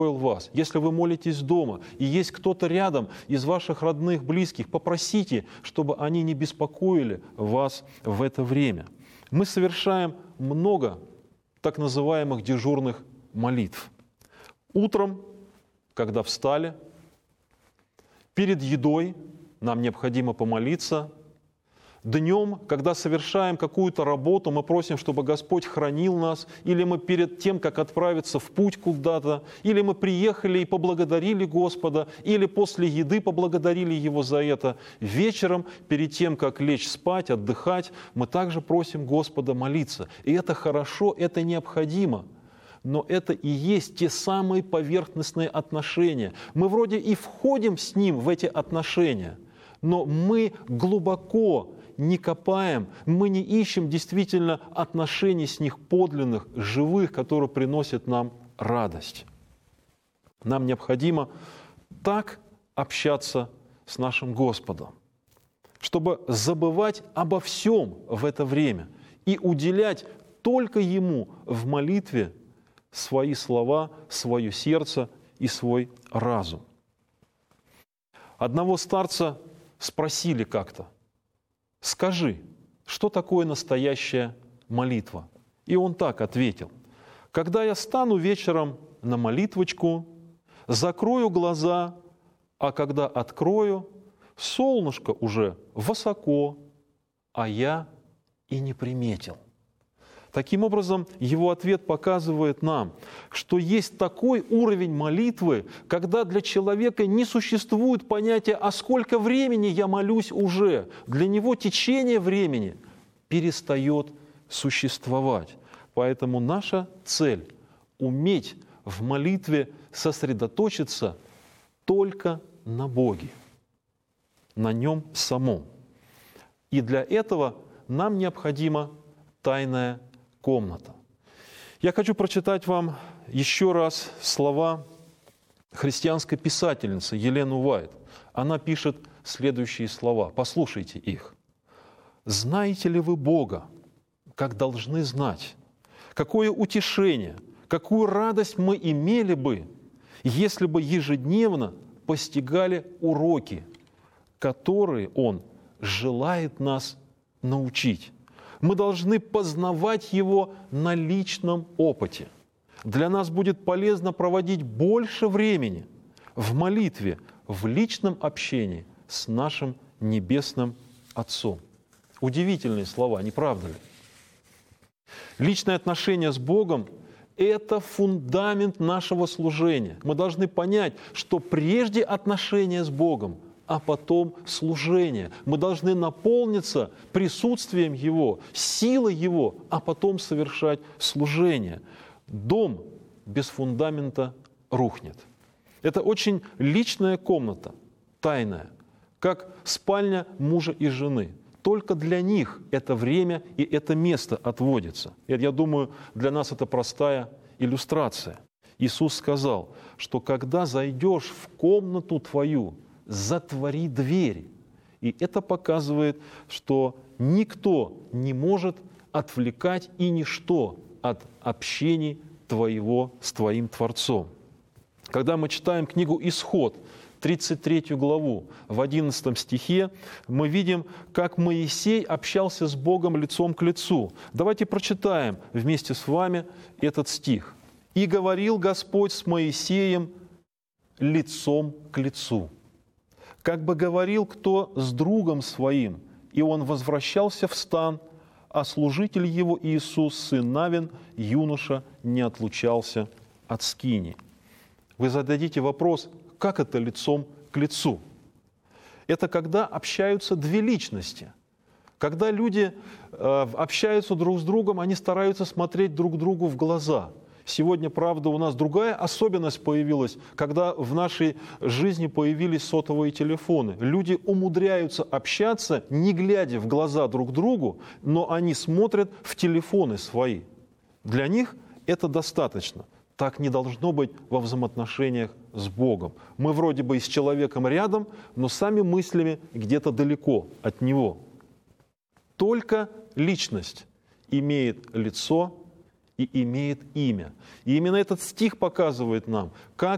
вас. Если вы молитесь дома, и есть кто-то рядом из ваших родных, близких, попросите, чтобы они не беспокоили вас в это время. Мы совершаем много так называемых дежурных молитв. Утром, когда встали, перед едой нам необходимо помолиться. Днем, когда совершаем какую-то работу, мы просим, чтобы Господь хранил нас, или мы перед тем, как отправиться в путь куда-то, или мы приехали и поблагодарили Господа, или после еды поблагодарили Его за это. Вечером, перед тем, как лечь спать, отдыхать, мы также просим Господа молиться. И это хорошо, это необходимо. Но это и есть те самые поверхностные отношения. Мы вроде и входим с Ним в эти отношения, но мы глубоко не копаем, мы не ищем действительно отношений с них подлинных, живых, которые приносят нам радость. Нам необходимо так общаться с нашим Господом, чтобы забывать обо всем в это время и уделять только Ему в молитве свои слова, свое сердце и свой разум. Одного старца спросили как-то: «Скажи, что такое настоящая молитва?» И он так ответил: «Когда я стану вечером на молитвочку, закрою глаза, а когда открою, солнышко уже высоко, а я и не приметил». Таким образом, его ответ показывает нам, что есть такой уровень молитвы, когда для человека не существует понятия, а сколько времени я молюсь уже. Для него течение времени перестает существовать. Поэтому наша цель – уметь в молитве сосредоточиться только на Боге, на Нем самом. И для этого нам необходима тайная комната. Я хочу прочитать вам еще раз слова христианской писательницы Елены Уайт. Она пишет следующие слова. Послушайте их. «Знаете ли вы Бога, как должны знать? Какое утешение, какую радость мы имели бы, если бы ежедневно постигали уроки, которые Он желает нас научить. Мы должны познавать Его на личном опыте. Для нас будет полезно проводить больше времени в молитве, в личном общении с нашим Небесным Отцом». Удивительные слова, не правда ли? Личные отношения с Богом – это фундамент нашего служения. Мы должны понять, что прежде отношения с Богом, а потом служение. Мы должны наполниться присутствием Его, силой Его, а потом совершать служение. Дом без фундамента рухнет. Это очень личная комната, тайная, как спальня мужа и жены. Только для них это время и это место отводится. Я думаю, для нас это простая иллюстрация. Иисус сказал, что когда зайдешь в комнату твою, затвори дверь. И это показывает, что никто не может отвлекать и ничто от общения твоего с твоим Творцом. Когда мы читаем книгу «Исход», 33 главу, в 11 стихе, мы видим, как Моисей общался с Богом лицом к лицу. Давайте прочитаем вместе с вами этот стих. «И говорил Господь с Моисеем лицом к лицу, как бы говорил кто с другом своим, и он возвращался в стан, а служитель его Иисус, сын Навин, юноша, не отлучался от скинии». Вы зададите вопрос, как это лицом к лицу? Это когда общаются две личности. Когда люди общаются друг с другом, они стараются смотреть друг другу в глаза. Сегодня, правда, у нас другая особенность появилась, когда в нашей жизни появились сотовые телефоны. Люди умудряются общаться, не глядя в глаза друг другу, но они смотрят в телефоны свои. Для них это достаточно. Так не должно быть во взаимоотношениях с Богом. Мы вроде бы и с человеком рядом, но сами мыслями где-то далеко от Него. Только личность имеет лицо и имеет имя. И именно этот стих показывает нам, как